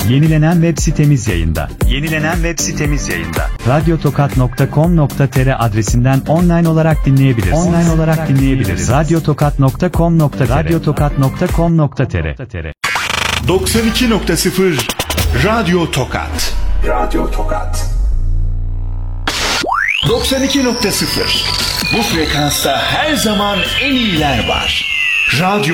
Yenilenen web sitemiz yayında. Radyotokat.com.tr adresinden online olarak dinleyebiliriz. Radyotokat.com.tr 92.0 Radyo Tokat. 92.0 Bu frekansta her zaman en iyiler var. Radyo